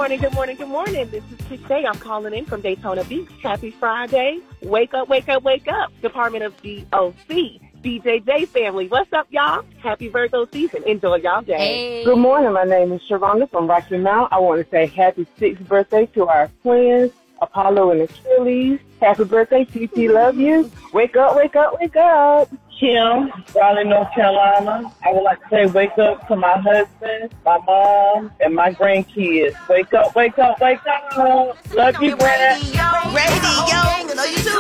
morning, good morning, good morning. This is Kishay. I'm calling in from Daytona Beach. Happy Friday. Wake up, wake up, wake up. Department of DOC. DJJ family. What's up, y'all? Happy Virgo season. Enjoy y'all day. Hey. Good morning. My name is Sharonda from Rocky Mount. I want to say happy 6th birthday to our twins, Apollo and Achilles. Happy birthday, TT. Love you. Wake up, wake up, wake up. Kim, Raleigh, North Carolina. I would like to say wake up to my husband, my mom, and my grandkids. Wake up, wake up, wake up. Love you, Brad. Radio.